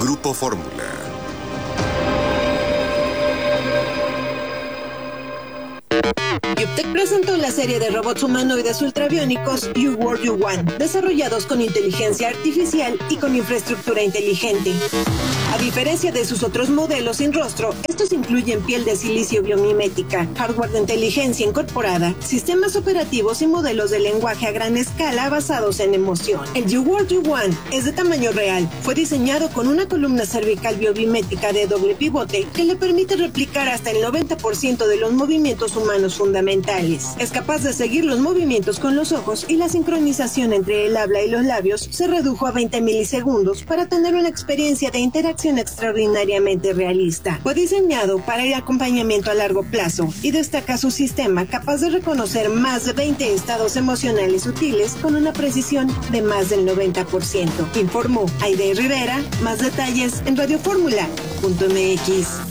Grupo Fórmula. Yuptec presentó la serie de robots humanoides ultrabiónicos You World You Want, desarrollados con inteligencia artificial y con infraestructura inteligente. A diferencia de sus otros modelos sin rostro, estos incluyen piel de silicio biomimética, hardware de inteligencia incorporada, sistemas operativos y modelos de lenguaje a gran escala basados en emoción. El You World You Want es de tamaño real. Fue diseñado con una columna cervical biomimética de doble pivote que le permite replicar hasta el 90% de los movimientos humanos fundamentales. Es capaz de seguir los movimientos con los ojos y la sincronización entre el habla y los labios se redujo a 20 milisegundos para tener una experiencia de interacción extraordinariamente realista. Fue diseñado para el acompañamiento a largo plazo y destaca su sistema capaz de reconocer más de 20 estados emocionales sutiles con una precisión de más del 90%. Informó Aide Rivera. Más detalles en radioformula.mx.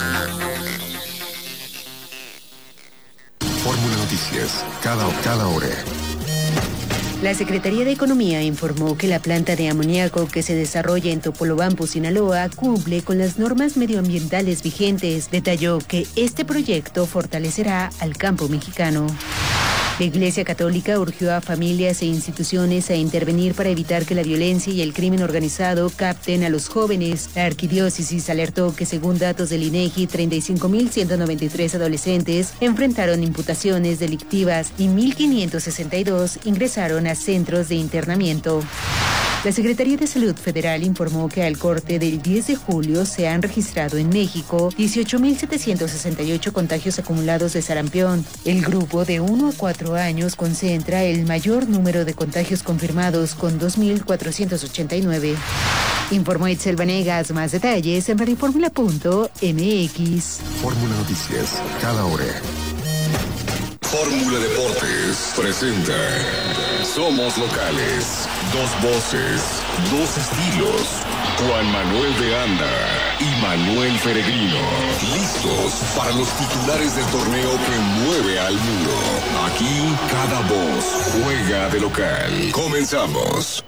Fórmula Noticias, cada hora. La Secretaría de Economía informó que la planta de amoníaco que se desarrolla en Topolobampo, Sinaloa, cumple con las normas medioambientales vigentes. Detalló que este proyecto fortalecerá al campo mexicano. La Iglesia Católica urgió a familias e instituciones a intervenir para evitar que la violencia y el crimen organizado capten a los jóvenes. La arquidiócesis alertó que, según datos del INEGI, 35.193 adolescentes enfrentaron imputaciones delictivas y 1.562 ingresaron a centros de internamiento. La Secretaría de Salud Federal informó que al corte del 10 de julio se han registrado en México 18.768 contagios acumulados de sarampión. El grupo de 1 a 4 años concentra el mayor número de contagios confirmados con 2.489. Informó Itzel Vanegas. Más detalles en radioformula.mx. Fórmula Noticias, cada hora. Fórmula Deportes presenta Somos Locales. Dos voces, dos estilos. Juan Manuel de Anda y Manuel Peregrino. Listos para los titulares del torneo que mueve al mundo. Aquí cada voz juega de local. Comenzamos.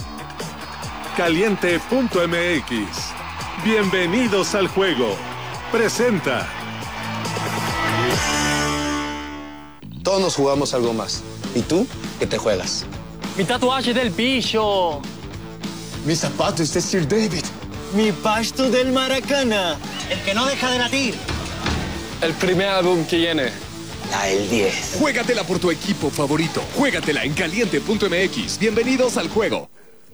Caliente.mx. Bienvenidos al juego. Presenta. Todos nos jugamos algo más. ¿Y tú qué te juegas? Mi tatuaje del bicho. Mis zapatos de Sir David. Mi pasto del Maracana. El que no deja de latir. El primer álbum que viene. El 10. Juégatela por tu equipo favorito. Juégatela en caliente.mx. Bienvenidos al juego.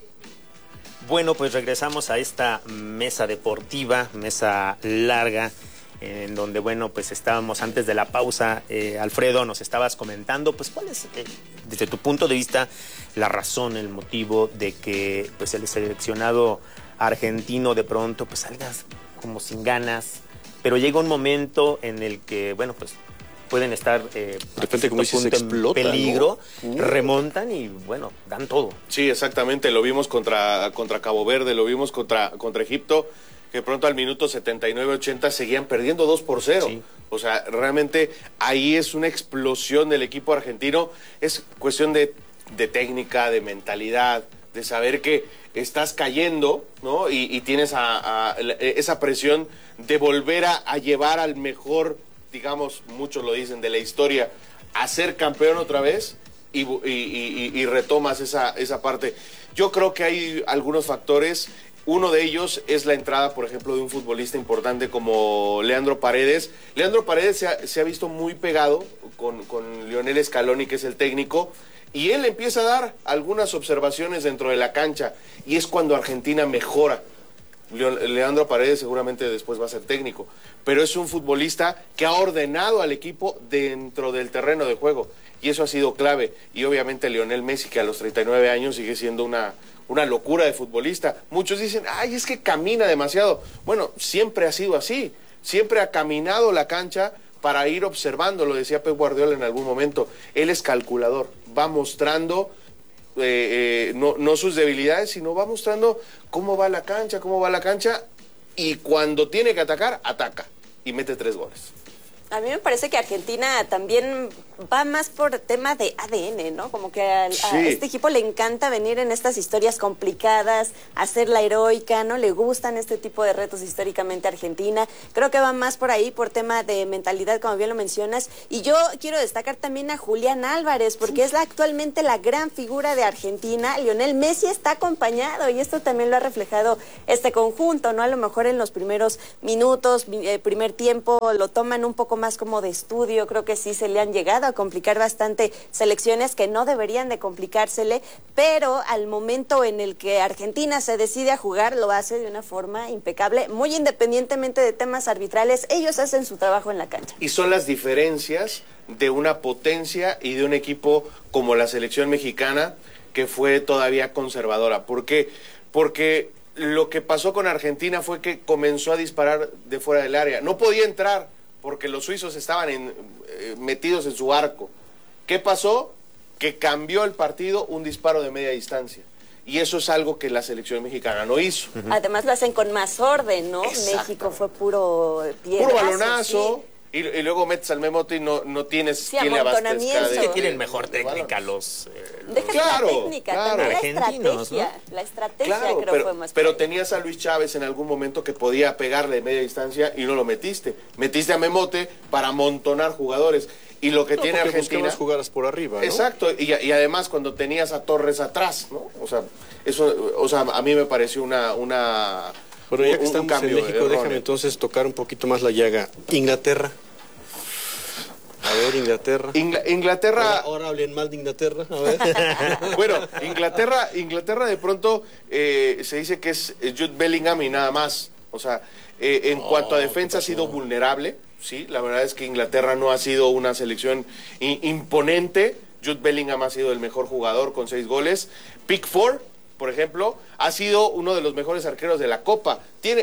Bueno, pues regresamos a esta mesa deportiva, mesa larga, en donde, bueno, pues estábamos antes de la pausa. Alfredo, nos estabas comentando, pues, ¿cuál es, desde tu punto de vista, la razón, el motivo de que, pues, el seleccionado argentino de pronto, pues, salga como sin ganas, pero llega un momento en el que, bueno, pues, pueden estar de repente, como dices, explota, en peligro, ¿no? Remontan y, bueno, dan todo. Sí, exactamente, lo vimos contra Cabo Verde, lo vimos contra Egipto, que de pronto al minuto 79-80 seguían perdiendo 2-0. Sí. O sea, realmente ahí es una explosión del equipo argentino. Es cuestión de técnica, de mentalidad, de saber que estás cayendo, ¿no? Y tienes esa presión de volver a llevar al mejor, digamos, muchos lo dicen, de la historia, a ser campeón otra vez y retomas esa parte. Yo creo que hay algunos factores. Uno de ellos es la entrada, por ejemplo, de un futbolista importante como Leandro Paredes. Leandro Paredes se ha visto muy pegado con Lionel Scaloni, que es el técnico, y él empieza a dar algunas observaciones dentro de la cancha, y es cuando Argentina mejora. Leandro Paredes seguramente después va a ser técnico, pero es un futbolista que ha ordenado al equipo dentro del terreno de juego, y eso ha sido clave. Y obviamente Lionel Messi, que a los 39 años sigue siendo una locura de futbolista. Muchos dicen, ay, es que camina demasiado. Bueno, siempre ha sido así, siempre ha caminado la cancha para ir observando, lo decía Pep Guardiola en algún momento. Él es calculador, va mostrando no sus debilidades, sino va mostrando cómo va la cancha, y cuando tiene que atacar, ataca y mete 3 goles. A mí me parece que Argentina también va más por tema de ADN, ¿no? Como que a este equipo le encanta venir en estas historias complicadas, hacer la heroica, ¿no? Le gustan este tipo de retos históricamente a Argentina. Creo que va más por ahí, por tema de mentalidad, como bien lo mencionas. Y yo quiero destacar también a Julián Álvarez, porque es actualmente la gran figura de Argentina. Lionel Messi está acompañado y esto también lo ha reflejado este conjunto, ¿no? A lo mejor en los primeros minutos, primer tiempo, lo toman un poco más como de estudio. Creo que sí se le han llegado a complicar bastante selecciones que no deberían de complicársele, pero al momento en el que Argentina se decide a jugar, lo hace de una forma impecable, muy independientemente de temas arbitrales. Ellos hacen su trabajo en la cancha. Y son las diferencias de una potencia y de un equipo como la selección mexicana, que fue todavía conservadora. ¿Por qué? Porque lo que pasó con Argentina fue que comenzó a disparar de fuera del área. No podía entrar porque los suizos estaban metidos en su arco. ¿Qué pasó? Que cambió el partido un disparo de media distancia. Y eso es algo que la selección mexicana no hizo. Además lo hacen con más orden, ¿no? México fue puro piedrazo. Puro balonazo. Sí. Y luego metes al Memote y no tienes quien le abastezca. Es que tienen mejor técnica los técnica, claro. Argentinos, la estrategia creo fue más. Pero tenías a Luis Chávez en algún momento que podía pegarle de media distancia y no lo metiste. Metiste a Memote para amontonar jugadores. Y lo que tiene Argentina... las jugadas por arriba, ¿no? Exacto, y además cuando tenías a Torres atrás, ¿no? O sea, a mí me pareció una Bueno, ya que estamos en México, déjame entonces tocar un poquito más la llaga. Inglaterra. A ver, Inglaterra. Inglaterra... Ahora hablen mal de Inglaterra, a ver. Bueno, Inglaterra de pronto se dice que es Jude Bellingham y nada más. O sea, en cuanto a defensa ha sido vulnerable. Sí, la verdad es que Inglaterra no ha sido una selección imponente. Jude Bellingham ha sido el mejor jugador con 6 goles. Pickford, por ejemplo, ha sido uno de los mejores arqueros de la Copa.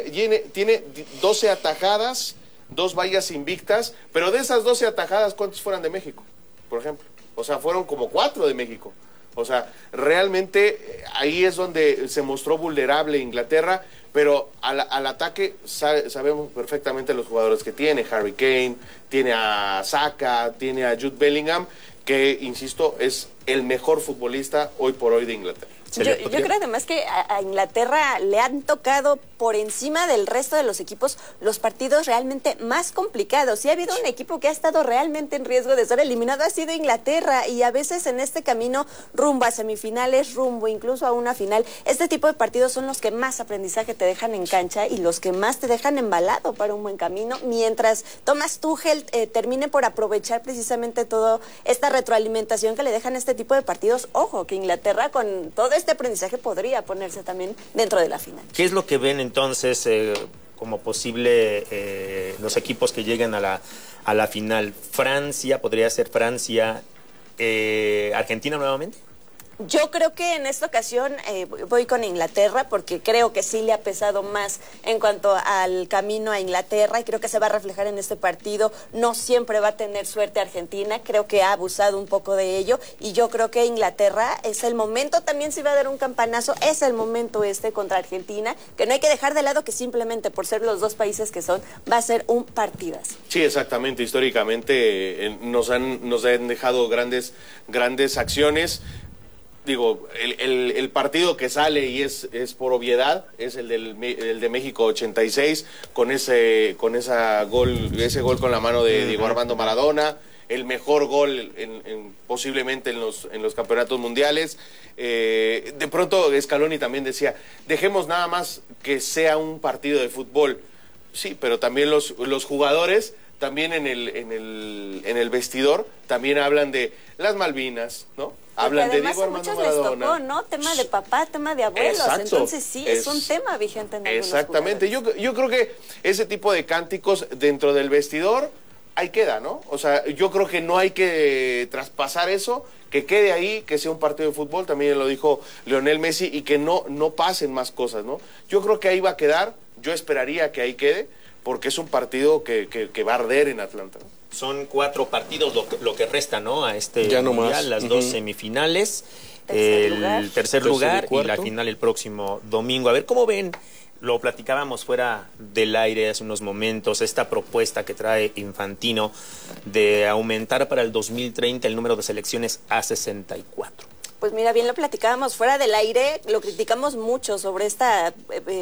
Tiene 12 atajadas, 2 vallas invictas, pero de esas 12 atajadas, ¿cuántas fueron de México, por ejemplo? O sea, fueron como 4 de México. O sea, realmente ahí es donde se mostró vulnerable Inglaterra, pero al ataque sabemos perfectamente los jugadores que tiene. Harry Kane, tiene a Saka, tiene a Jude Bellingham, que, insisto, es el mejor futbolista hoy por hoy de Inglaterra. Yo creo además que a Inglaterra le han tocado por encima del resto de los equipos los partidos realmente más complicados. Si ha habido un equipo que ha estado realmente en riesgo de ser eliminado, ha sido Inglaterra, y a veces en este camino rumbo a semifinales, rumbo incluso a una final, este tipo de partidos son los que más aprendizaje te dejan en cancha y los que más te dejan embalado para un buen camino, mientras Thomas Tuchel termine por aprovechar precisamente toda esta retroalimentación que le dejan este tipo de partidos. Ojo, que Inglaterra con todo este aprendizaje podría ponerse también dentro de la final. ¿Qué es lo que ven entonces como posible los equipos que lleguen a la final? Francia, podría ser Francia, Argentina nuevamente. Yo creo que en esta ocasión voy con Inglaterra, porque creo que sí le ha pesado más en cuanto al camino a Inglaterra, y creo que se va a reflejar en este partido. No siempre va a tener suerte Argentina, creo que ha abusado un poco de ello, y yo creo que Inglaterra es el momento, también si va a dar un campanazo, es el momento contra Argentina, que no hay que dejar de lado que simplemente por ser los dos países que son, va a ser un partidazo. Sí, exactamente, históricamente nos han dejado grandes acciones. Digo, el partido que sale y es por obviedad es el de México 86 con ese gol con la mano de Diego Armando Maradona, el mejor gol posiblemente en los campeonatos mundiales. De pronto Scaloni también decía, dejemos nada más que sea un partido de fútbol. Sí, pero también los jugadores también en el vestidor también hablan de las Malvinas, ¿no? Hablan de Diego Armando Maradona. Además a muchos les tocó, ¿no? Tema de papá, tema de abuelos. Exacto. Entonces sí, es un tema vigente en algunos exactamente. Yo creo que ese tipo de cánticos dentro del vestidor, ahí queda, ¿no? O sea, yo creo que no hay que traspasar eso, que quede ahí, que sea un partido de fútbol, también lo dijo Lionel Messi, y que no pasen más cosas, ¿no? Yo creo que ahí va a quedar, yo esperaría que ahí quede, porque es un partido que va a arder en Atlanta, ¿no? Son 4 partidos lo que resta, ¿no? A este ya no mundial, más. Las 2 semifinales, el tercer lugar y la final el próximo domingo. A ver, ¿cómo ven lo platicábamos fuera del aire hace unos momentos, esta propuesta que trae Infantino de aumentar para el 2030 el número de selecciones a 64. Pues mira, bien lo platicábamos fuera del aire, lo criticamos mucho sobre esta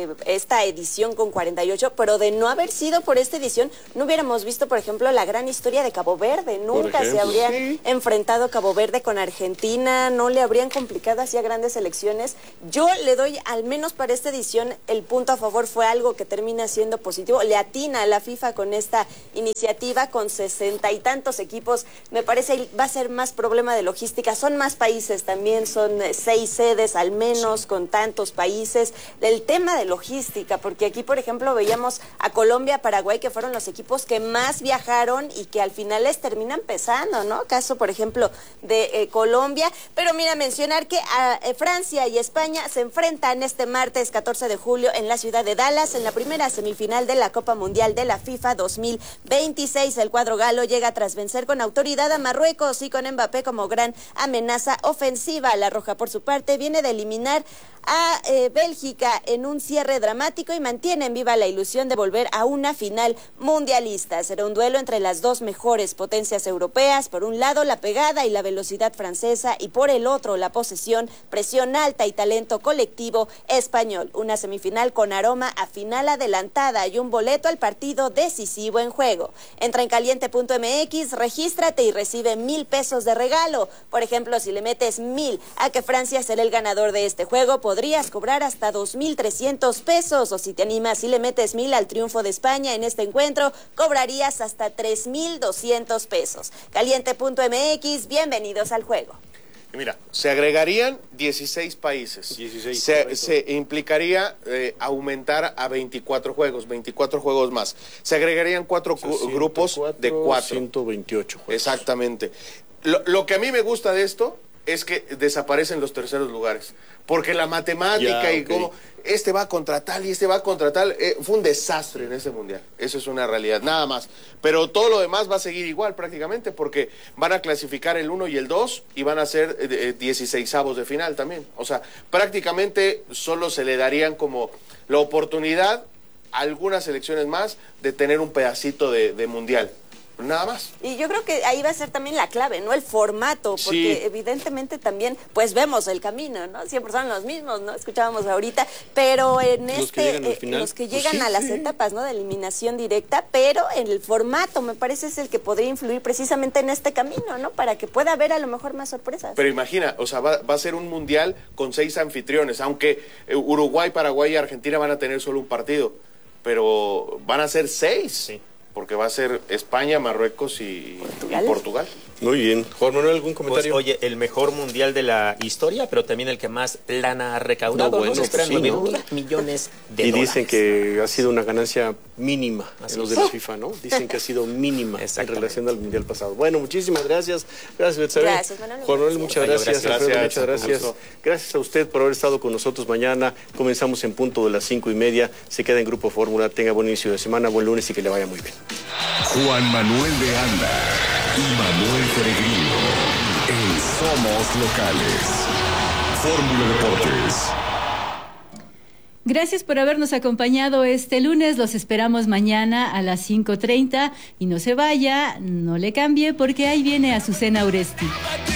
edición con 48, pero de no haber sido por esta edición, no hubiéramos visto, por ejemplo, la gran historia de Cabo Verde. Nunca se habrían enfrentado Cabo Verde con Argentina, no le habrían complicado así a grandes selecciones. Yo le doy, al menos para esta edición, el punto a favor fue algo que termina siendo positivo. Le atina a la FIFA con esta iniciativa, con 60 y tantos equipos. Me parece va a ser más problema de logística, son más países también. Son 6 sedes al menos, con tantos países. El tema de logística, porque aquí, por ejemplo, veíamos a Colombia, Paraguay, que fueron los equipos que más viajaron y que al final les terminan pesando, ¿no? Caso, por ejemplo, de Colombia. Pero mira, mencionar que Francia y España se enfrentan este martes 14 de julio en la ciudad de Dallas, en la primera semifinal de la Copa Mundial de la FIFA 2026. El cuadro galo llega tras vencer con autoridad a Marruecos y con Mbappé como gran amenaza ofensiva. La Roja, por su parte, viene de eliminar a Bélgica en un cierre dramático y mantienen viva la ilusión de volver a una final mundialista. Será un duelo entre las dos mejores potencias europeas, por un lado la pegada y la velocidad francesa y por el otro la posesión, presión alta y talento colectivo español. Una semifinal con aroma a final adelantada y un boleto al partido decisivo en juego. Entra en caliente.mx, regístrate y recibe 1,000 pesos de regalo. Por ejemplo, si le metes 1,000 a que Francia será el ganador de este juego, podrías cobrar hasta 2,300 pesos, o si te animas y le metes 1,000 al triunfo de España en este encuentro, cobrarías hasta 3,200 pesos. Caliente.mx, bienvenidos al juego. Mira, se agregarían 16 países. 16, se implicaría aumentar a 24 juegos más. Se agregarían 4 grupos de 4. 128 juegos. Exactamente. Lo que a mí me gusta de esto es que desaparecen los terceros lugares, porque la matemática y cómo este va contra tal y este va contra tal, fue un desastre en ese mundial. Eso es una realidad, nada más. Pero todo lo demás va a seguir igual prácticamente, porque van a clasificar el 1 y el 2 y van a ser 16avos de final también. O sea, prácticamente solo se le darían como la oportunidad a algunas selecciones más de tener un pedacito de mundial. Nada más. Y yo creo que ahí va a ser también la clave, ¿no? El formato, porque evidentemente también, pues vemos el camino, ¿no? Siempre son los mismos, ¿no? Escuchábamos ahorita, pero en los que llegan a las etapas, ¿no? De eliminación directa, pero en el formato, me parece, es el que podría influir precisamente en este camino, ¿no? Para que pueda haber a lo mejor más sorpresas. Pero imagina, o sea, va a ser un mundial con 6 anfitriones, aunque Uruguay, Paraguay y Argentina van a tener solo un partido, pero van a ser 6. Sí. Porque va a ser España, Marruecos y Portugal. Muy bien. Juan Manuel, ¿algún comentario? Pues, oye, el mejor mundial de la historia, pero también el que más lana ha recaudado. No, bueno, se esperan 9,000 millones de dólares. Y dicen que ha sido una ganancia mínima en los de la FIFA, ¿no? Dicen que ha sido mínima en relación al mundial pasado. Bueno, muchísimas gracias. Gracias, Betsabe. Gracias, Manuel. Juan Manuel, muchas gracias. Alfredo, muchas gracias. Gracias a usted por haber estado con nosotros mañana. Comenzamos en punto de las 5:30. Se queda en Grupo Fórmula. Tenga buen inicio de semana, buen lunes y que le vaya muy bien. Juan Manuel de Anda y Manuel Peregrino en Somos Locales. Fórmula Deportes. Gracias por habernos acompañado este lunes. Los esperamos mañana a las 5:30 y no se vaya, no le cambie porque ahí viene Azucena Uresti.